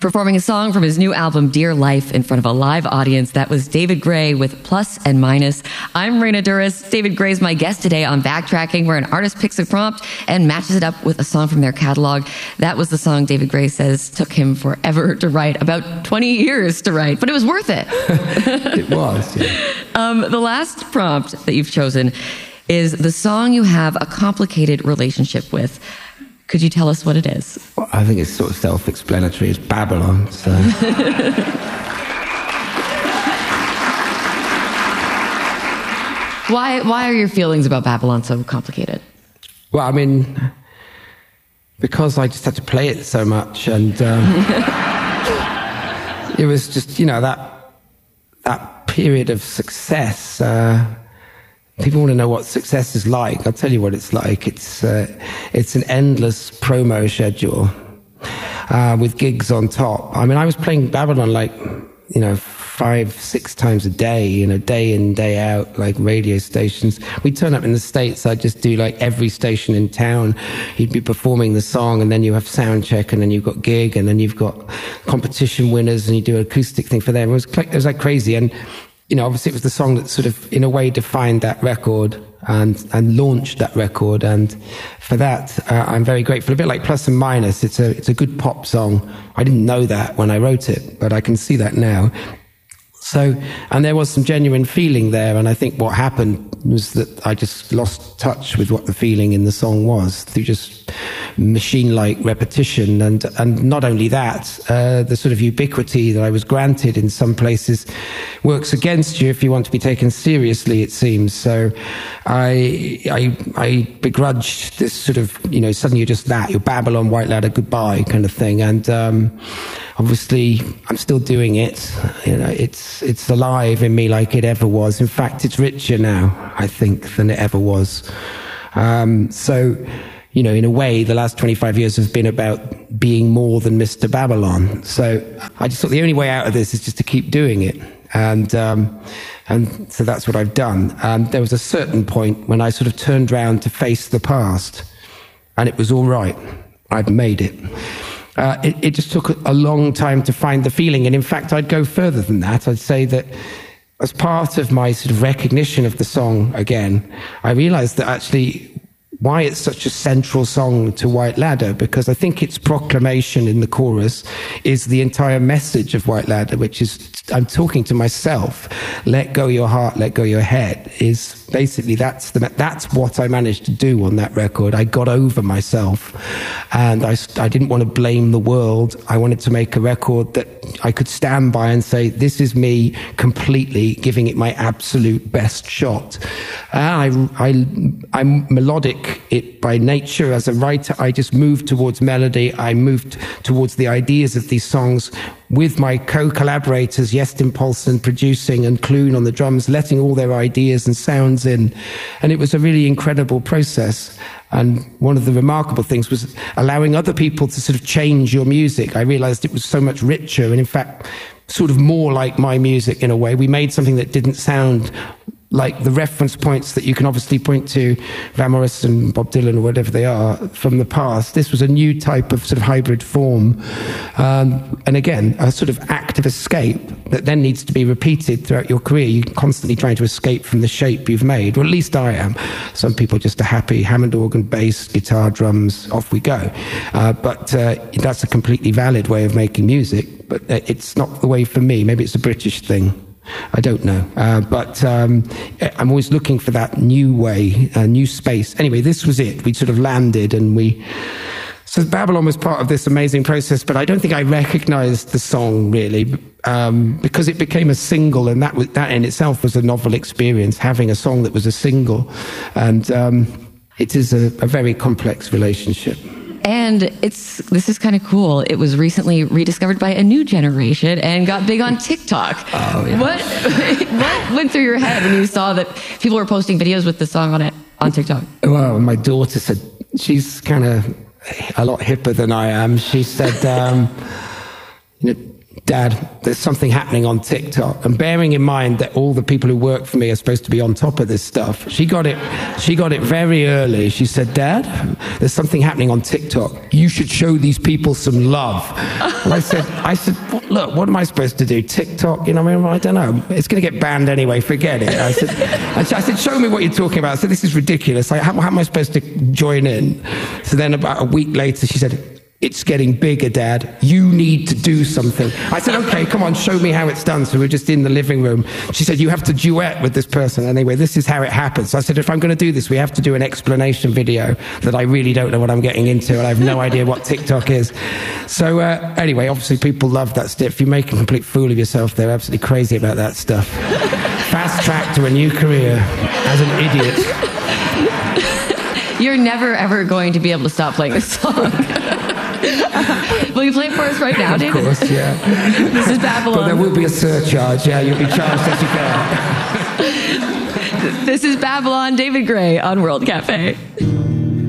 performing a song from his new album, Dear Life, in front of a live audience. That was David Gray with Plus and Minus. I'm Raina Duras. David Gray's my guest today on Backtracking, where an artist picks a prompt and matches it up with a song from their catalog. That was the song David Gray says took him forever to write, about 20 years to write, but it was worth it. It was, yeah. The last prompt that you've chosen is the song you have a complicated relationship with. Could you tell us what it is? Well, I think it's sort of self-explanatory. It's Babylon, so... Why are your feelings about Babylon so complicated? Well, I mean, because I just had to play it so much, and it was just, that period of success. People want to know what success is like. I'll tell you what it's like. It's an endless promo schedule with gigs on top. I mean, I was playing Babylon 5-6 times a day, day in, day out, like radio stations. We'd turn up in the States, I'd just do like every station in town. You'd be performing the song, and then you have sound check, and then you've got gig, and then you've got competition winners, and you do an acoustic thing for them. It was like crazy. And obviously it was the song that sort of, in a way, defined that record and launched that record. And for that, I'm very grateful. A bit like Plus and Minus, it's a good pop song. I didn't know that when I wrote it, but I can see that now. So, and there was some genuine feeling there, and I think what happened was that I just lost touch with what the feeling in the song was through just machine-like repetition, and not only that, the sort of ubiquity that I was granted in some places works against you if you want to be taken seriously, it seems. So I begrudged this sort of, suddenly you're just that, you're Babylon, White Ladder, goodbye kind of thing, and obviously I'm still doing it. It's alive in me like it ever was. In fact, it's richer now, I think, than it ever was. So, in a way, the last 25 years have been about being more than Mr. Babylon. So I just thought the only way out of this is just to keep doing it. And so that's what I've done. There was a certain point when I sort of turned round to face the past, and it was all right. I'd made it. It just took a long time to find the feeling. And in fact, I'd go further than that. I'd say that as part of my sort of recognition of the song again, I realized that actually why it's such a central song to White Ladder, because I think its proclamation in the chorus is the entire message of White Ladder, which is, I'm talking to myself. Let go your heart, let go your head, is basically that's what I managed to do on that record. I got over myself, and I didn't want to blame the world. I wanted to make a record that I could stand by and say, this is me completely giving it my absolute best shot. I'm melodic it by nature as a writer. I just moved towards melody. I moved towards the ideas of these songs with my co-collaborators, Jestin Paulsen producing and Clune on the drums, letting all their ideas and sounds in. And it was a really incredible process. And one of the remarkable things was allowing other people to sort of change your music. I realized it was so much richer and, in fact, sort of more like my music in a way. We made something that didn't sound like the reference points that you can obviously point to, Van Morrison, Bob Dylan, or whatever they are, from the past. This was a new type of sort of hybrid form. And again, a sort of act of escape that then needs to be repeated throughout your career. You're constantly trying to escape from the shape you've made, or at least I am. Some people just are happy, Hammond organ, bass, guitar, drums, off we go. But that's a completely valid way of making music, but it's not the way for me. Maybe it's a British thing. I don't know. But I'm always looking for that new way, a new space. Anyway, this was it. We sort of landed, and so Babylon was part of this amazing process, but I don't think I recognized the song really, because it became a single, and that in itself was a novel experience, having a song that was a single. And it is a very complex relationship. And this is kind of cool. It was recently rediscovered by a new generation and got big on TikTok. Oh, yeah. What went through your head when you saw that people were posting videos with the song on it on TikTok? Well, my daughter said, she's kind of a lot hipper than I am. She said, Dad, there's something happening on TikTok. And bearing in mind that all the people who work for me are supposed to be on top of this stuff, she got it very early. She said, Dad, there's something happening on TikTok. You should show these people some love. And I said, look, what am I supposed to do? TikTok? I don't know. It's going to get banned anyway. Forget it. I said, show me what you're talking about. I said, this is ridiculous. How am I supposed to join in? So then about a week later, she said, it's getting bigger, Dad. You need to do something. I said, okay, come on, show me how it's done. So we're just in the living room. She said, you have to duet with this person. Anyway, this is how it happens. So I said, if I'm going to do this, we have to do an explanation video that I really don't know what I'm getting into, and I have no idea what TikTok is. So anyway, obviously people love that stuff. If you make a complete fool of yourself, they're absolutely crazy about that stuff. Fast track to a new career as an idiot. You're never, ever going to be able to stop playing this song. Will you play it for us right now, David? Of course, yeah. This is Babylon. But there will be a surcharge, yeah. You'll be charged as you go. This is Babylon, David Gray on World Cafe.